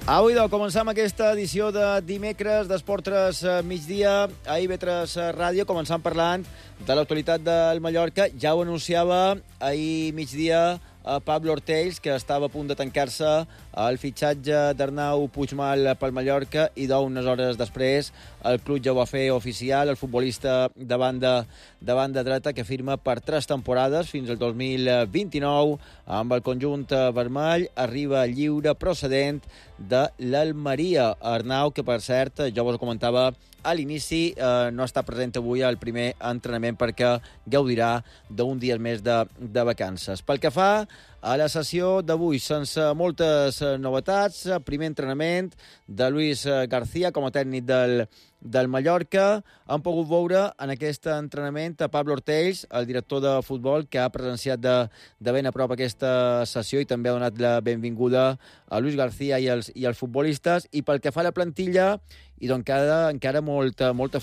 Avui, començam aquesta edició de dimecres d'Esport3 migdia a IB3 Ràdio, començant parlant de l'actualitat del Mallorca. Ja ho anunciava ahir migdia Pablo Ortells, que estava a punt de tancar-se el fitxatge d'Arnau Puigmal pel Mallorca, i unes hores després el club ja ho va fer oficial. El futbolista de banda dreta, que firma per 3 temporades fins al 2029 amb el conjunt vermell, arriba lliure procedent de l'Almeria. Arnau, que per cert, jo vos ho comentava a l'inici, no està present avui al primer entrenament perquè gaudirà d'un dia més de vacances. Pel que fa a la sessió d'avui, sense moltes novetats, primer entrenament de Luis García com a tècnic del Mallorca. Han pogut veure en aquest entrenament a Pablo Ortells, el director de futbol, que ha presenciat de ben a prop aquesta sessió i també ha donat la benvinguda a Luis García i els futbolistes. I pel que fa a la plantilla, i doncs encara molta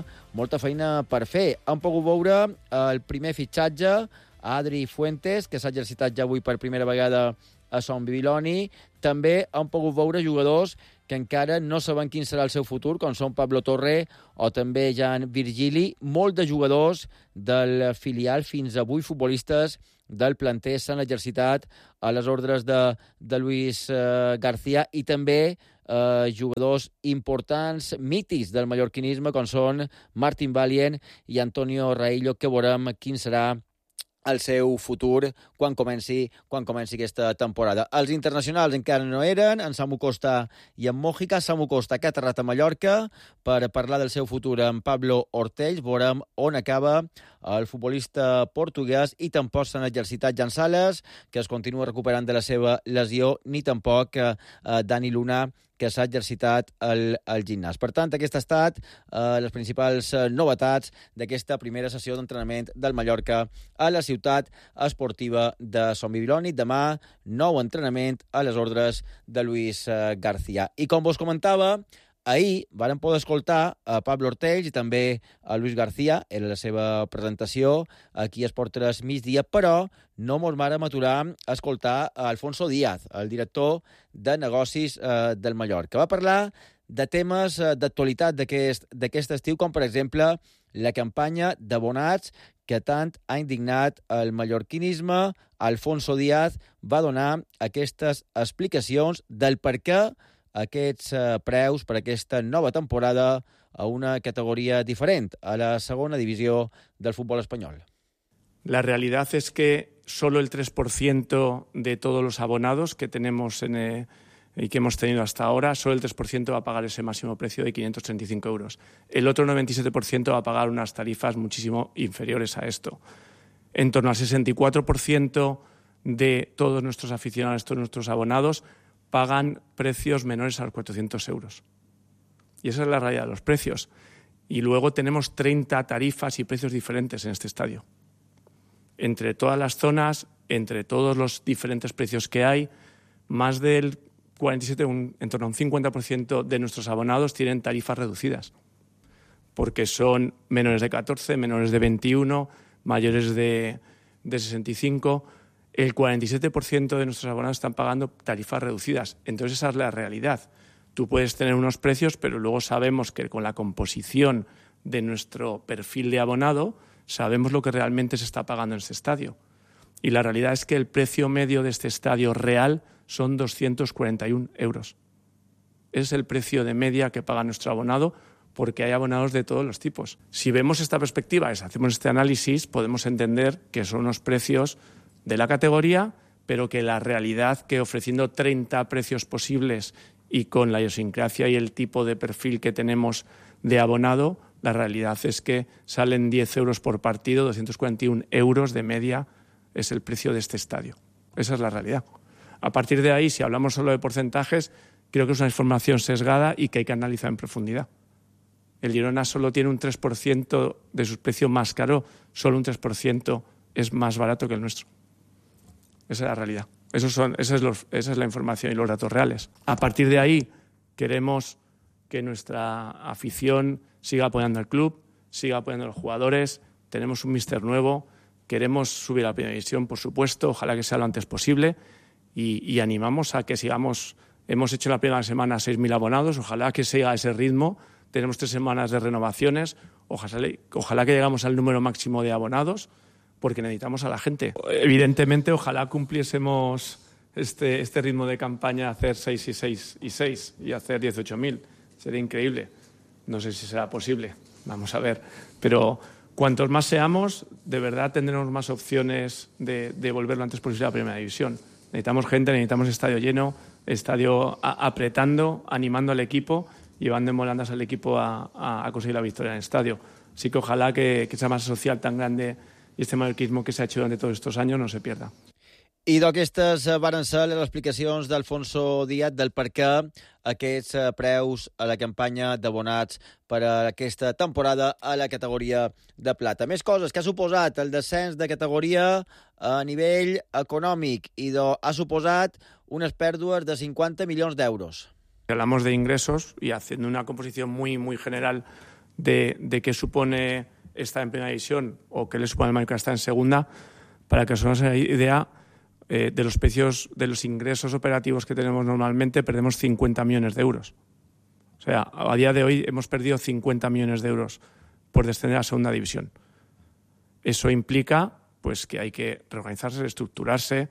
feina per fer. Han pogut veure el primer fitxatge, Adri Fuentes, que s'ha exercitat ja avui per primera vegada a Son Bibiloni. També han pogut veure jugadors que encara no saben quin serà el seu futur, com són Pablo Torre o també Jan Virgili. Molts de jugadors del filial, fins a 8 futbolistes del planter, s'han exercitat a les ordres de Luis García, i també jugadors importants, mítics del mallorquinisme, com són Martín Valient i Antonio Raillo, que veurem quin serà el seu futur quan comenci aquesta temporada. Els internacionals encara no eren, en Samu Costa i en Mójica. Samu Costa, que ha aterrat a Mallorca per parlar del seu futur amb Pablo Ortells. Veurem on acaba el futbolista portuguès. I tampoc s'han exercitat Jan Sales, que es continua recuperant de la seva lesió, ni tampoc Dani Luna, que s'ha exercitat al gimnàs. Per tant, aquestes han estat les principals novetats d'aquesta primera sessió d'entrenament del Mallorca a la ciutat esportiva de Son Bibiloni. Demà, nou entrenament a les ordres de Luis García. I com vos comentava, ahir vàrem poder escoltar a Pablo Ortells i també a Luis García, era la seva presentació aquí a Esport3 migdia, però no mos vàrem aturar a escoltar a Alfonso Díaz, el director de negocis del Mallorca. Va parlar de temes d'actualitat d'aquest estiu, com per exemple la campanya d'abonats que tant ha indignat el mallorquinisme. Alfonso Díaz va donar aquestes explicacions del per què aquests preus per aquesta nova temporada a una categoría diferente, a la segunda división del fútbol español. La realidad es que solo el 3% de todos los abonados que tenemos y que hemos tenido hasta ahora, solo el 3% va a pagar ese máximo precio de 535 euros. El otro 97% va a pagar unas tarifas muchísimo inferiores a esto. En torno al 64% de todos nuestros aficionados, todos nuestros abonados, pagan precios menores a los 400 euros. Y esa es la realidad de los precios. Y luego tenemos 30 tarifas y precios diferentes en este estadio. Entre todas las zonas, entre todos los diferentes precios que hay, más del 47, en torno a un 50% de nuestros abonados tienen tarifas reducidas, porque son menores de 14, menores de 21, mayores de 65... El 47% de nuestros abonados están pagando tarifas reducidas. Entonces esa es la realidad. Tú puedes tener unos precios, pero luego sabemos que con la composición de nuestro perfil de abonado sabemos lo que realmente se está pagando en este estadio. Y la realidad es que el precio medio de este estadio real son 241 euros. Ese es el precio de media que paga nuestro abonado, porque hay abonados de todos los tipos. Si vemos esta perspectiva, hacemos este análisis, podemos entender que son unos precios de la categoría, pero que la realidad que ofreciendo 30 precios posibles y con la idiosincrasia y el tipo de perfil que tenemos de abonado, la realidad es que salen 10 euros por partido, 241 euros de media es el precio de este estadio. Esa es la realidad. A partir de ahí, si hablamos solo de porcentajes, creo que es una información sesgada y que hay que analizar en profundidad. El Girona solo tiene un 3% de su precio más caro, solo un 3% es más barato que el nuestro. Esa es la realidad. Esa es la información y los datos reales. A partir de ahí, queremos que nuestra afición siga apoyando al club, siga apoyando a los jugadores. Tenemos un míster nuevo, queremos subir a la primera división, por supuesto, ojalá que sea lo antes posible, y animamos a que sigamos Hemos hecho en la primera semana 6.000 abonados, ojalá que siga ese ritmo. Tenemos 3 semanas de renovaciones, ojalá que llegamos al número máximo de abonados, porque necesitamos a la gente. Evidentemente, ojalá cumpliésemos este ritmo de campaña, hacer 6 y 6 y 6 y hacer 18.000. Sería increíble. No sé si será posible, vamos a ver. Pero cuantos más seamos, de verdad tendremos más opciones de volver lo antes posible a la primera división. Necesitamos gente, necesitamos estadio lleno, estadio apretando, animando al equipo, llevando en volandas al equipo a conseguir la victoria en el estadio. Así que ojalá que esa masa social tan grande i este mallorquismo que s'ha hecho durante todos estos años no se pierda. I d'aquestes varen ser les explicacions d'Alfonso Díaz del per què aquests preus a la campanya d'abonats per a aquesta temporada a la categoria de plata. Més coses que ha suposat el descens de categoria a nivell econòmic i ha suposat unes pèrdues de 50 milions d'euros. Hablamos de ingresos y haciendo una composición muy, muy general de qué supone estar en primera división o qué le supone el Mallorca estar en segunda, para que os hagáis una idea de los precios, de los ingresos operativos que tenemos normalmente, perdemos 50 millones de euros. O sea, a día de hoy hemos perdido 50 millones de euros por descender a segunda división. Eso implica pues que hay que reorganizarse, reestructurarse.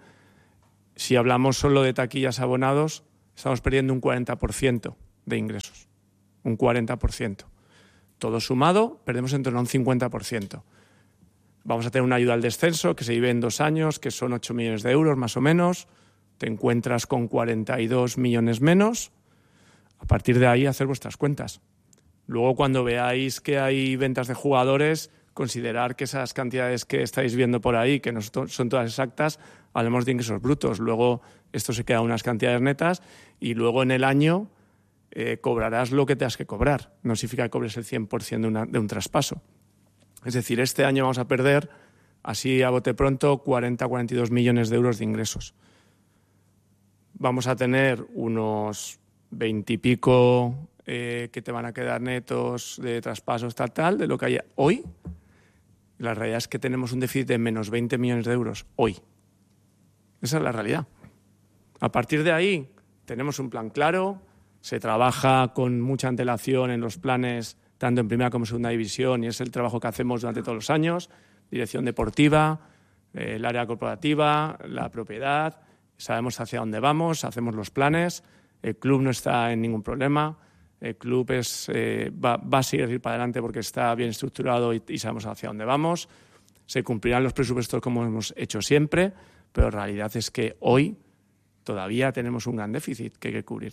Si hablamos solo de taquillas abonados, estamos perdiendo un 40% de ingresos. Un 40%. Todo sumado, perdemos en torno a un 50%. Vamos a tener una ayuda al descenso que se vive en 2 años, que son 8 millones de euros más o menos. Te encuentras con 42 millones menos. A partir de ahí, hacer vuestras cuentas. Luego, cuando veáis que hay ventas de jugadores, considerar que esas cantidades que estáis viendo por ahí, que no son todas exactas, hablemos de ingresos brutos. Luego, esto se queda unas cantidades netas y luego en el año cobrarás lo que tengas que cobrar. No significa que cobres el 100% de un traspaso. Es decir, este año vamos a perder, así a bote pronto, 40-42 millones de euros de ingresos. Vamos a tener unos 20 y pico que te van a quedar netos de traspasos tal, de lo que hay hoy. La realidad es que tenemos un déficit de menos 20 millones de euros hoy. Esa es la realidad. A partir de ahí tenemos un plan claro, se trabaja con mucha antelación en los planes tanto en primera como en segunda división, y es el trabajo que hacemos durante todos los años, dirección deportiva, el área corporativa, la propiedad, sabemos hacia dónde vamos, hacemos los planes, el club no está en ningún problema, el club va a seguir para adelante porque está bien estructurado y sabemos hacia dónde vamos, se cumplirán los presupuestos como hemos hecho siempre, pero la realidad es que hoy todavía tenemos un gran déficit que hay que cubrir.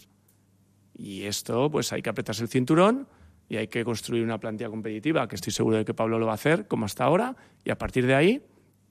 Y esto, pues hay que apretarse el cinturón y hay que construir una plantilla competitiva, que estoy seguro de que Pablo lo va a hacer, como hasta ahora, y a partir de ahí,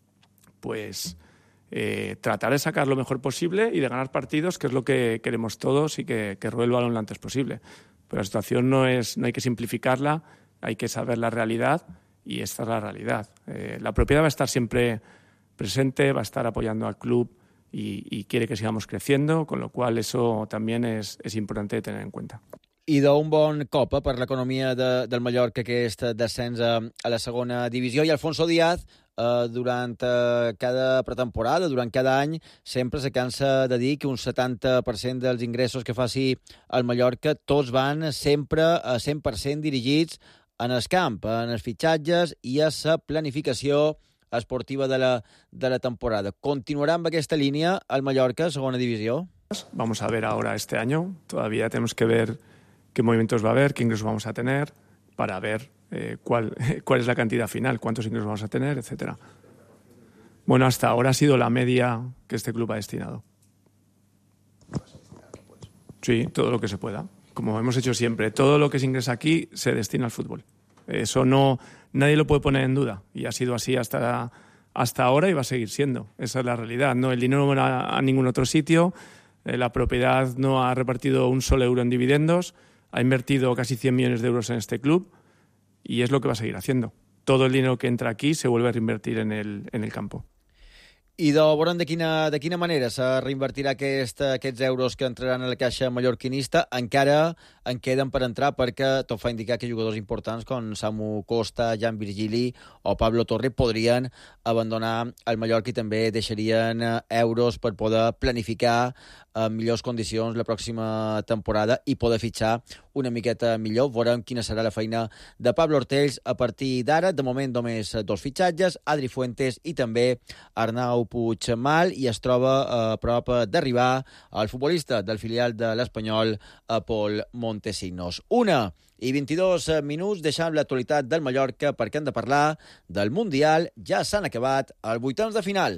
pues tratar de sacar lo mejor posible y de ganar partidos, que es lo que queremos todos, y que ruede el balón lo antes posible. Pero la situación no hay que simplificarla, hay que saber la realidad, y esta es la realidad. La propiedad va a estar siempre presente, va a estar apoyando al club y quiere que sigamos creciendo, con lo cual eso también es importante tener en cuenta. I d'un bon cop per l'economia del Mallorca, aquest descens a la segona divisió. I Alfonso Díaz, durant cada pretemporada, durant cada any, sempre se cansa de dir que un 70% dels ingressos que faci el Mallorca tots van sempre a 100% dirigits en el camp, en els fitxatges i a la planificació esportiva de la temporada. ¿Continuará amb aquesta línia el Mallorca, segona divisió? Vamos a ver ahora este año. Todavía tenemos que ver qué movimientos va a haber, qué ingresos vamos a tener, para ver cuál es la cantidad final, cuántos ingresos vamos a tener, etcétera. Bueno, hasta ahora ha sido la media que este club ha destinado. Sí, todo lo que se pueda. Como hemos hecho siempre, todo lo que se ingresa aquí se destina al fútbol. Eso nadie lo puede poner en duda, y ha sido así hasta ahora y va a seguir siendo. Esa es la realidad. No, el dinero no va a ningún otro sitio, la propiedad no ha repartido un solo euro en dividendos, ha invertido casi 100 millones de euros en este club y es lo que va a seguir haciendo. Todo el dinero que entra aquí se vuelve a reinvertir en el campo. I veurem de quina manera se reinvertirà aquests euros que entraran a la caixa mallorquinista. Encara en queden per entrar perquè tot fa indicar que jugadors importants com Samu Costa, Jan Virgili o Pablo Torre podrien abandonar el Mallorca i també deixarien euros per poder planificar en millors condicions la pròxima temporada i poder fitxar una miqueta millor. Veurem quina serà la feina de Pablo Ortells a partir d'ara. De moment només 2 fitxatges, Adri Fuentes i també Arnau Puigmal, i es troba a prop d'arribar el futbolista del filial de l'Espanyol, Pol Montesinos. 1:22, deixant l'actualitat del Mallorca perquè hem de parlar del Mundial. Ja s'han acabat els vuitens de final.